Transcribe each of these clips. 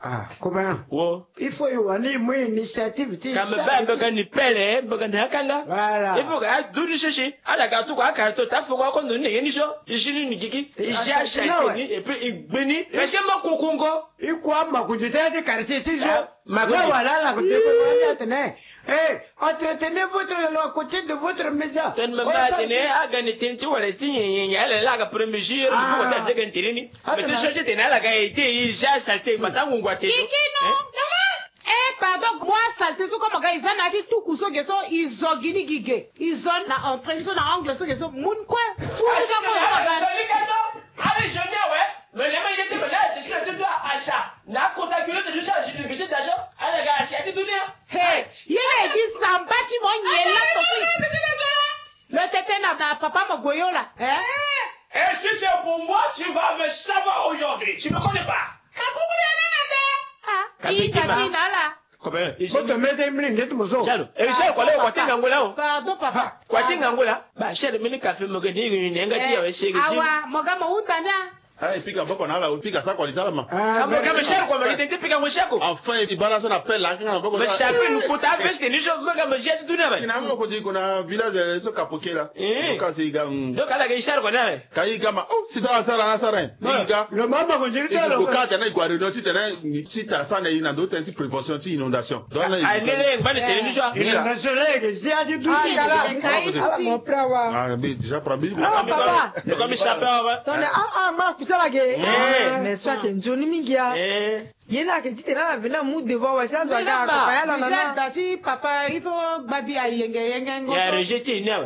Ah, comment? Wo. Il faut y avoir une initiative. Comme ben begani pele, begani hakanga. Voilà. Il faut que du chercher. À la gâteau quoi quand tu faut qu'on donne une chose. Ici ni giki. Ici a chaque et puis il béni. Est-ce que ma kokongo? Il quoi ma kujita de quartier toujours. Ma voilà la côté de eh, entretenez votre côté de votre maison. Ton maman tenait à gagner tintu ou les signes. Elle est là la première jour. Vous avez gagné tirini. Mais tu cherches tes nala gaïté. Il cherche salté. Maintenant on voit tes. Eh, pardon, moi, salté, so comme ils en achètent tout coup, so que so, ils ont guiné gigé. Ils ont na entraîné, so na angle, so que so, moun quoi. Allez, je viens, ouais. Mais les mains, il était là, je suis de achat. N'a contacté de ça, j'ai une petite d'achat. Allez, gars, c'est tout bien. Hey, il a dit ça, bâtiment, il est là, le tété n'a papa Magoyo là, hein? Et si c'est pour moi, tu vas me savoir aujourd'hui. Tu me connais pas. Comment? Il faut te mettre un brin, dit mozo. Et c'est quoi là, quoi Angola? Pardon, papa. Quoi Angola? Bah, j'ai le mini café, me gagner une engagée avec ses gars. Ah, mon gars, mon tanda. Ah, et puis quand on a la ou puis ça quoi dit là ma. Ah, mon gars, me cher quoi, me dit puis quand me cher quoi. Enfin, il balance un appel là quand on va. Me cher nous kota veste ni je me gars me cher tout na. Ina mo ko dit qu'on a village so kapoké là. Donc c'est gars. Donc ala ga cher quoi na. Kai gama, oh, c'est dans ça là ça rien. Diga. Le maman ko dit là. Ko ka tena ko réunion ti tena ti ta ça na ina d'autres ti prévention ti inondation. Donc là. Ah, les ngba ni télévision. Inondation là que c'est à du tout. Mon prawa. Ah, mais déjà prabi. Ah, papa. Comme il s'appelle. Ma kusala ge. Mais soit que Johnny Mingia. Yena ke dit là venir nous devant ouais ça doit ga papa là là dati papa il faut babi a yenge il a rejeté une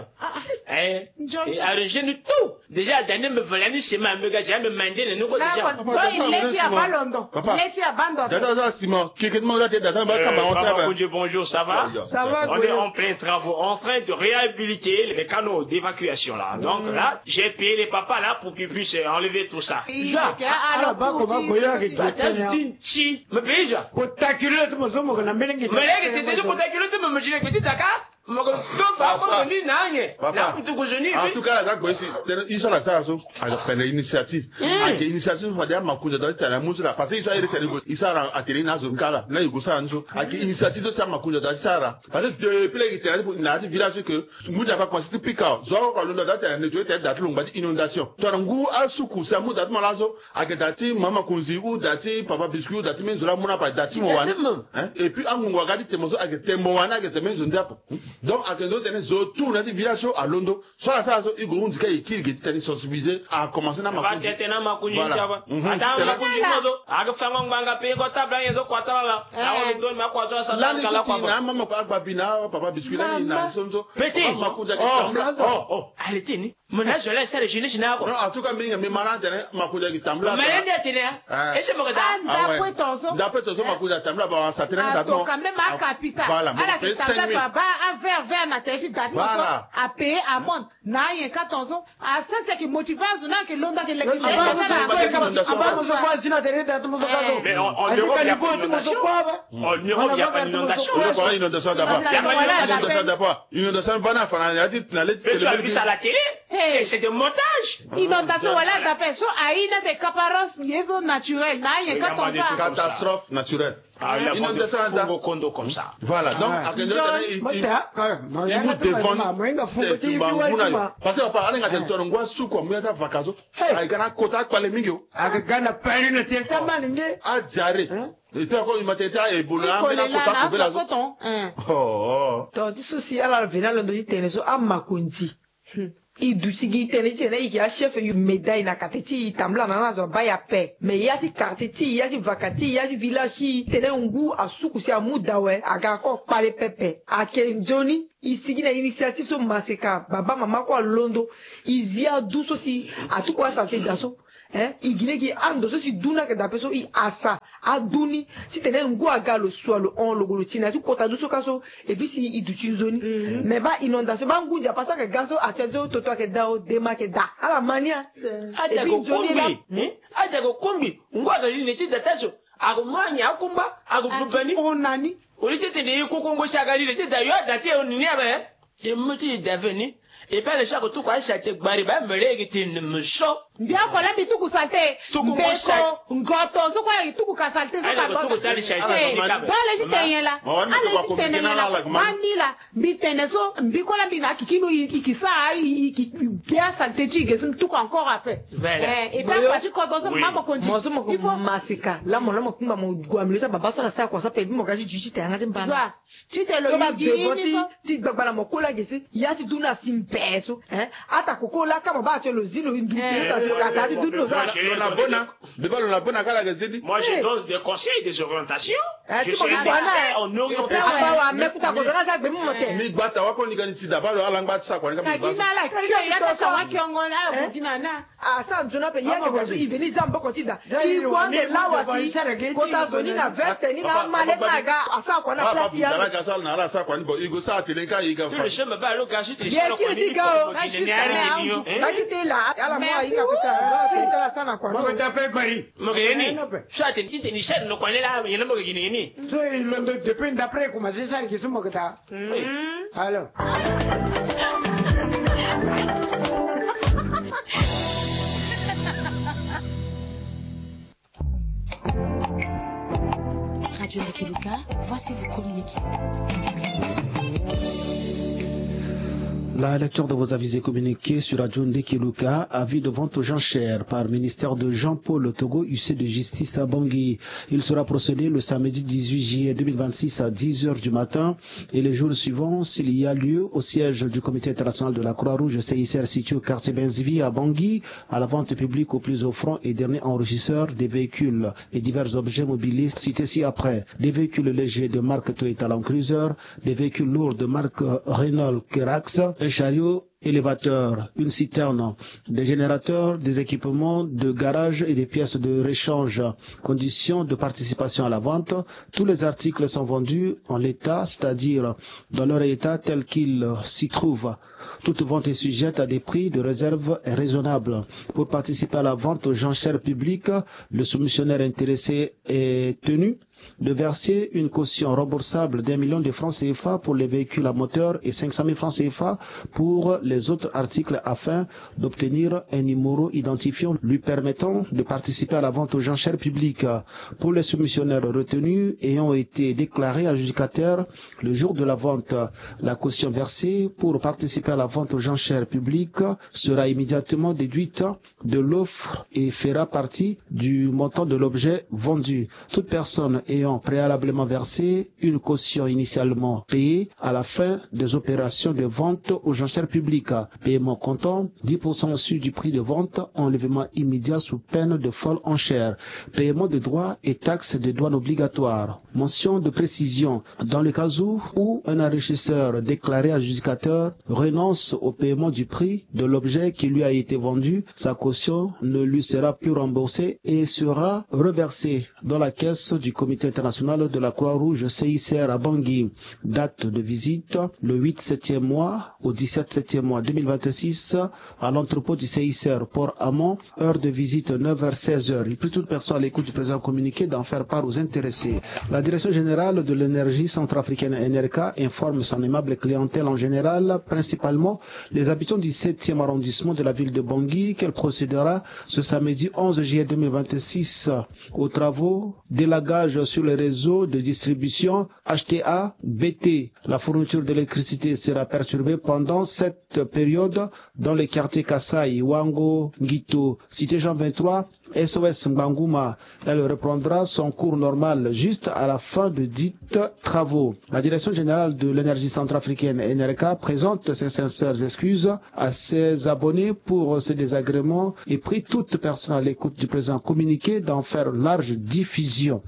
a rejeté tout déjà dernier me volait ni chez ma me gars me mandé nous quoi déjà il est à Balondo il est à Bando dada Simon quelqu'un là dada ba ka ba on bonjour ça va on est en plein travaux en train de réhabiliter les canaux d'évacuation là donc là j'ai payé les papas là pour qu'ils puissent enlever tout ça alors comment goya que si, me paye Kotakilo tu mozo mo na melengi. Melengi tete kotakilo tu me jile petit taka. Mogo to fa ko ni nanye. Na tu ko jeni. En tout cas là quoi ici, ils sont là ça so. Alors l'initiative. Avec initiative faut dire makuja dans tala musu là parce qu'ils sont irrité ils sont à télé na zone kala. Là ils go ça nso. Avec initiative de ça makuja dans ça. Parce que depuis les télé pour na village que muja pas constitue pika. Zo ko lo dans télé nettoyer télé date longue inondation. To ngu asuku ça mu date malazo avec dati mama kunzi ou dati papa biscuit dati menzola mona pa dati mo wana. Et puis angu ngadi temozo avec temo wana avec temenzo ndapo. Donc à quelqu'un d'autre zo tout na village à Londo soit ça il go ndika ikiri qui tani sensibiliser à commencer na makunji. Ba tete na makunji chaba. Ata makunji mozo aga fanga nganga pe ko tabla yezo kwatala la. Awo do ma kwa so sa kala kwa. Na mama kwa babina papa biscuit là na sonzo. Petit. Makunja oh allez ni. Mona je laisse les jeunes china ko. Non en tout cas minga me malade makunja ki tambla. Mais il tene. Et c'est moga da. D'après tozo makunja tambla ba sa tene da donc quand même à capital. Voilà. Ala ki tambla ba un verre na tete date à payer amende. Na yen 14 ans. Ah ça c'est qui motive zona que londa que les. Mais on Europe il y a pas d'inondation. En Europe il y a pas d'inondation. Pourquoi inondation d'abord? Inondation d'abord. Inondation bana fana ya dit na mais tu as vu ça à la télé? C'est des montages. Inondation voilà d'après so aina de caparos niveau naturel. Na yen 14 ans. Catastrophe naturelle. Ah, il y a un condo comme ça. Voilà, donc, à quel moment il nous défend. Parce que, par exemple, quand on voit sous comme il y a des vacances, il y a un quota de mingio. Il y a un pari de terre, à Diaré. Et puis, encore, il m'a été à Ebola, il y a un quota de la zone. Oh, donc, du souci, à la venale, on dit, t'es à Makonti. I dutigi tene tene iki a chef yu médaille na kateti itambla na nazo baya pe me yati karteti yati vakati yati village tene ungu asukusi amudawe agako pale pepe akenjoni isigi na initiative so maseka baba mama kwa Londo izia duso si atukwa santé daso igine ki ando so si duna ke dape so I asa aduni si tene ungu agalo swalo on logolo tina tu kota duso kaso et puis si iduchi zoni mais ba inondation ba nguja pasa ke gaso atezo toto ke dao dema ke da ala mania ajago kombi ungu agali neti datacho agumanya akumba agubani onani olite de kokongo shagali le d'ailleurs daté onini abe et muti daveni et pas le chaque tout quoi chaque bari ba melegi tin me cho Bien kola bi tuku salte. Beko ngoto so kwa tuku ka salte so ka tuku tali shaite. Dole jiteye la. Ale jiteye la. Mani la bitene so mbikola bina kikinu ikisa bien salte chige so tuku encore après. Et puis kwa chiko dozo mambo konji. Il faut masika. La mo kumba mo gwamilisa baba so na sa kwa sa pe mo kaji jujite anga timbana. Chite lo yigi ti gbagba mo kola gesi ya ti duna simpeso ata kokola kama ba telo zilo indu ta so ka sa ti duna so la bonne kala gesi. Moi je donne des conseils, des orientations. Je suis expert en orientation. Wa mekuta ko zana za gbe mo te mi gbata wa ko ni gani ti da ba lo ala ngba sa kwa ni ka bi ba. Kina la kyo ya ta wa kyongo na bukina na. Asa nzona pe ya ke so iveni zambo ko ti da. I kwande lawa si ko ta zoni na veste ni na male na ga asa kwa na place ya. Ka sa na ala sa kwa ni bo igo sa tele ka yi ga fa. Le chemin ba lo ga chite. Ye ki ti ga o. Ba ki te la ala mo yi ka ko sa. Za sana kwa. Mo ta pe bari. Mo ke ni. Shate ti ni shed no kwa la yena mo ke ni. So il dépend d'après comment c'est ça qui sont mo ta. Alors. Radio Ndekeluka, voici vos communiqués. La lecture de vos avis et communiqués sur Radio Ndekeluka, avis de vente aux enchères par ministère de Jean-Paul Togo, huissier de justice à Bangui. Il sera procédé le samedi 18 juillet 2026 à 10h du matin et les jours suivants s'il y a lieu au siège du Comité international de la Croix-Rouge CICR situé au quartier Benzivi à Bangui à la vente publique au plus offrant et dernier enregistreur des véhicules et divers objets mobiliers cités ci-après. Des véhicules légers de marque Toyota Land Cruiser, des véhicules lourds de marque Renault Kerax, un chariot élévateur, une citerne, des générateurs, des équipements de garage et des pièces de réchange. Conditions de participation à la vente. Tous les articles sont vendus en l'état, c'est-à-dire dans leur état tel qu'il s'y trouve. Toute vente est sujette à des prix de réserve raisonnables. Pour participer à la vente aux enchères publiques, le soumissionnaire intéressé est tenu de verser une caution remboursable d'1 million de francs CFA pour les véhicules à moteur et 500 000 francs CFA pour les autres articles afin d'obtenir un numéro identifiant lui permettant de participer à la vente aux enchères publiques. Pour les soumissionnaires retenus ayant été déclarés adjudicataires le jour de la vente, la caution versée pour participer à la vente aux enchères publiques sera immédiatement déduite de l'offre et fera partie du montant de l'objet vendu. Toute personne ayant préalablement versé une caution initialement payée à la fin des opérations de vente aux enchères publiques. Paiement comptant 10% au-dessus du prix de vente, enlèvement immédiat sous peine de folle enchère. Paiement de droits et taxes de douane obligatoires. Mention de précision. Dans le cas où un enrichisseur déclaré adjudicateur renonce au paiement du prix de l'objet qui lui a été vendu, sa caution ne lui sera plus remboursée et sera reversée dans la caisse du Comité international de la Croix-Rouge CICR à Bangui. Date de visite le 8/7e mois au 17/7e mois 2026 à l'entrepôt du CICR Port Amont. Heure de visite 9h-16h. Il prie toute personne à l'écoute du présent communiqué d'en faire part aux intéressés. La Direction générale de l'énergie centrafricaine NRK informe son aimable clientèle en général, principalement les habitants du 7e arrondissement de la ville de Bangui, qu'elle procédera ce samedi 11 juillet 2026 aux travaux d'élagage sur le réseau de distribution HTA-BT. La fourniture d'électricité sera perturbée pendant cette période dans les quartiers Kassai, Wango, Ngito, Cité Jean 23, SOS Mbanguma. Elle reprendra son cours normal juste à la fin de dites travaux. La Direction générale de l'énergie centrafricaine NRK présente ses sincères excuses à ses abonnés pour ce désagrément et prie toute personne à l'écoute du présent communiqué d'en faire large diffusion.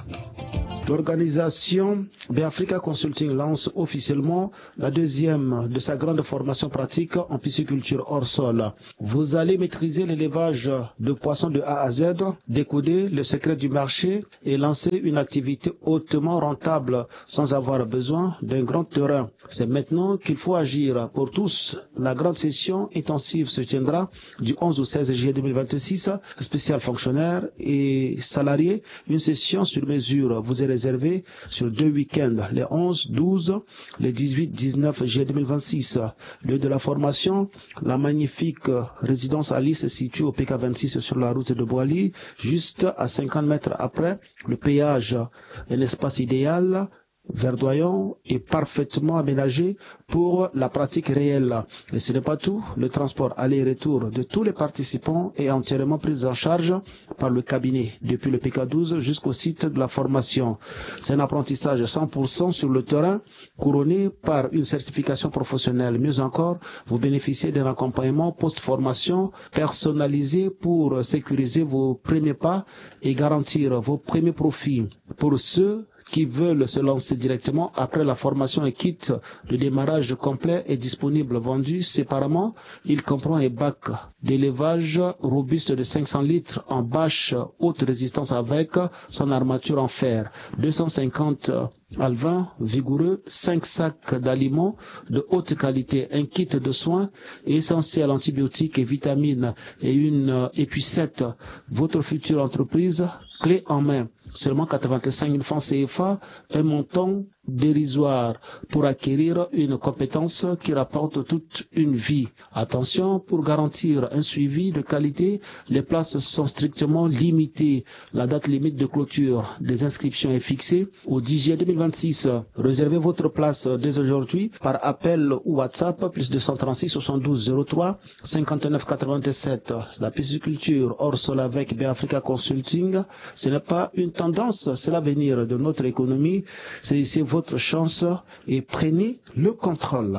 L'organisation Beafrica Consulting lance officiellement la deuxième de sa grande formation pratique en pisciculture hors sol. Vous allez maîtriser l'élevage de poissons de A à Z, décoder le secret du marché et lancer une activité hautement rentable sans avoir besoin d'un grand terrain. C'est maintenant qu'il faut agir pour tous. La grande session intensive se tiendra du 11 au 16 juillet 2026, spécial fonctionnaires et salariés, une session sur mesure. Vous aurez réservés sur 2 week-ends, les 11, 12, les 18, 19 juillet 2026. Lieu de la formation, la magnifique résidence Alice située au PK26 sur la route de Boali, juste à 50 mètres après le péage. Un espace idéal, verdoyant et parfaitement aménagé pour la pratique réelle. Et ce n'est pas tout, le transport aller-retour de tous les participants est entièrement pris en charge par le cabinet, depuis le PK12 jusqu'au site de la formation. C'est un apprentissage 100% sur le terrain, couronné par une certification professionnelle. Mieux encore, vous bénéficiez d'un accompagnement post-formation personnalisé pour sécuriser vos premiers pas et garantir vos premiers profits. Pour ceux qui veulent se lancer directement après la formation, un kit de démarrage complet est disponible, vendu séparément. Il comprend un bac d'élevage robuste de 500 litres en bâche haute résistance avec son armature en fer, 250 alevins vigoureux, 5 sacs d'aliments de haute qualité, un kit de soins essentiels antibiotiques et vitamines et une épuisette. Votre future entreprise, clé en main. Seulement 85 000 francs CFA, un montant dérisoire pour acquérir une compétence qui rapporte toute une vie. Attention, pour garantir un suivi de qualité, les places sont strictement limitées. La date limite de clôture des inscriptions est fixée au 10 juillet 2026. Réservez votre place dès aujourd'hui par appel ou WhatsApp plus 236 72 03 59 87. La pisciculture hors sol avec Béafrica Consulting, ce n'est pas une tendance, c'est l'avenir de notre économie. C'est ici votre chance et prenez le contrôle.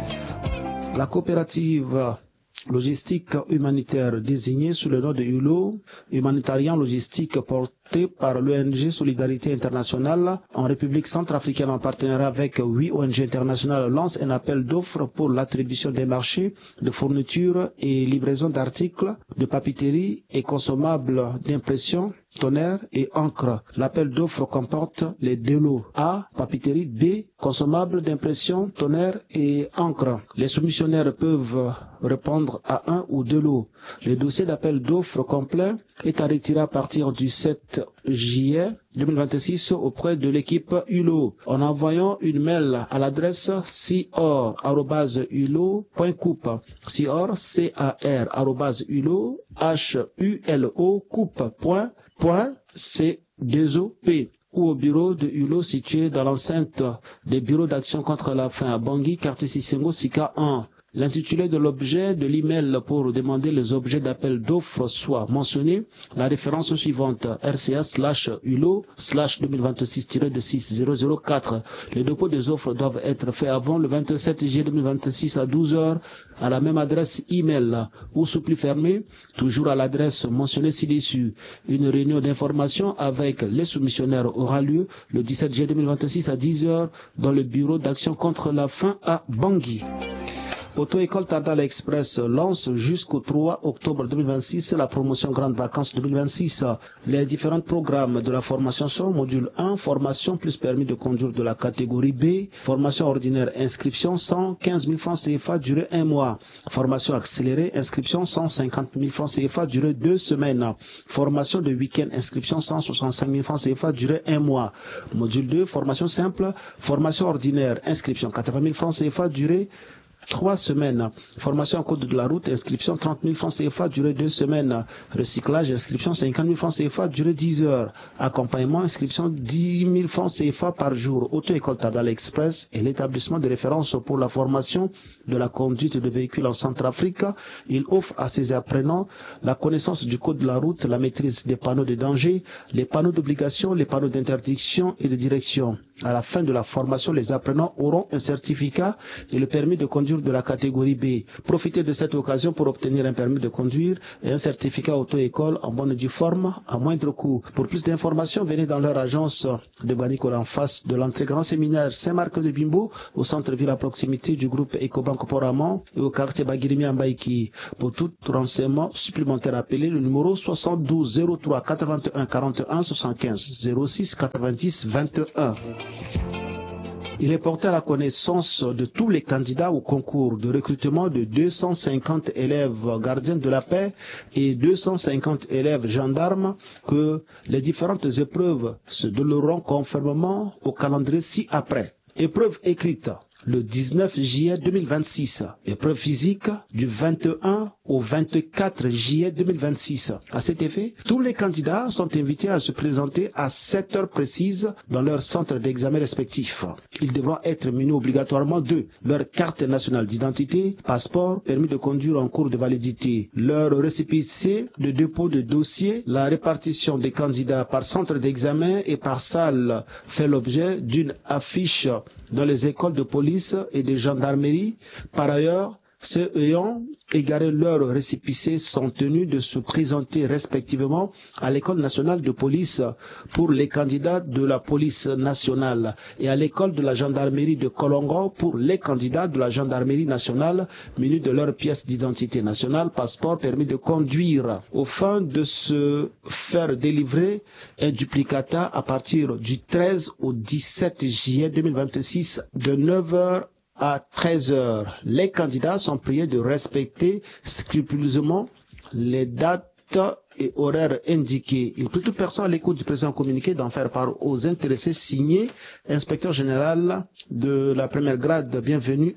La coopérative logistique humanitaire désignée sous le nom de ULO, Humanitarian Logistique, porté par l'ONG Solidarité Internationale en République centrafricaine en partenariat avec 8 ONG internationales, lance un appel d'offres pour l'attribution des marchés de fournitures et livraison d'articles de papeterie et consommables d'impression, tonnerre et encre. L'appel d'offres comporte les deux lots. A, papeterie; B, consommables d'impression, tonnerre et encre. Les soumissionnaires peuvent répondre à un ou deux lots. Le dossier d'appel d'offres complet est à retirer à partir du 7 juillet 2026 auprès de l'équipe ULO en envoyant une mail à l'adresse cior@ulo.coupe. cior, CAR@ulo.coupe.c2op ou au bureau de ULO situé dans l'enceinte des bureaux d'action contre la faim à Bangui, quartier Sissengo, Sika 1. L'intitulé de l'objet de l'email pour demander les objets d'appel d'offres soit mentionné, la référence suivante, RCA/ULO/2026-6004. Les dépôts des offres doivent être faits avant le 27 juillet 2026 à 12h à la même adresse email ou sous pli fermé, toujours à l'adresse mentionnée ci-dessus. Une réunion d'information avec les soumissionnaires aura lieu le 17 juillet 2026 à 10h dans le bureau d'action contre la faim à Bangui. Auto-école Tardal Express lance jusqu'au 3 octobre 2026 la promotion Grandes Vacances 2026. Les différents programmes de la formation sont module 1, formation plus permis de conduire de la catégorie B, formation ordinaire, inscription 115 000 francs CFA durée 1 mois, formation accélérée, inscription 150 000 francs CFA durée 2 semaines, formation de week-end, inscription 165 000 francs CFA durée 1 mois, module 2, formation simple, formation ordinaire, inscription 80 000 francs CFA durée 3 semaines. Formation en code de la route, inscription 30 000 francs CFA, durée 2 semaines. Recyclage, inscription 50 000 francs CFA, durée 10 heures. Accompagnement, inscription 10 000 francs CFA par jour. Auto-école Tardal Express est l'établissement de référence pour la formation de la conduite de véhicules en Centrafrique. Il offre à ses apprenants la connaissance du code de la route, la maîtrise des panneaux de danger, les panneaux d'obligation, les panneaux d'interdiction et de direction. À la fin de la formation, les apprenants auront un certificat et le permis de conduire de la catégorie B. Profitez de cette occasion pour obtenir un permis de conduire et un certificat auto-école en bonne et due forme à moindre coût. Pour plus d'informations, venez dans leur agence de Banikola en face de l'entrée Grand Séminaire Saint-Marc de Bimbo, au centre-ville à proximité du groupe Ecobank Poramon et au quartier Bagirimi Ambaiki. Pour tout renseignement supplémentaire, appelez le numéro 72 03 81 41 75 06 90 21. Il est porté à la connaissance de tous les candidats au concours de recrutement de 250 élèves gardiens de la paix et 250 élèves gendarmes que les différentes épreuves se dérouleront conformément au calendrier ci-après. Épreuve écrite le 19 juillet 2026. Épreuve physique du 21 au 24 juillet 2026. À cet effet, tous les candidats sont invités à se présenter à 7 heures précises dans leur centre d'examen respectif. Ils devront être munis obligatoirement de leur carte nationale d'identité, passeport, permis de conduire en cours de validité, leur récépissé de dépôt de dossier. La répartition des candidats par centre d'examen et par salle fait l'objet d'une affiche dans les écoles de police et de gendarmerie. Par ailleurs, ceux ayant égaré leur récépissé sont tenus de se présenter respectivement à l'école nationale de police pour les candidats de la police nationale et à l'école de la gendarmerie de Kolongo pour les candidats de la gendarmerie nationale munis de leur pièce d'identité nationale, passeport, permis de conduire, aux fins de se faire délivrer un duplicata à partir du 13 au 17 juillet 2026 de 9h à 13h. Les candidats sont priés de respecter scrupuleusement les dates et horaires indiqués. Il prie toute personne à l'écoute du présent communiqué d'en faire part aux intéressés, signé inspecteur général de la première grade. Bienvenue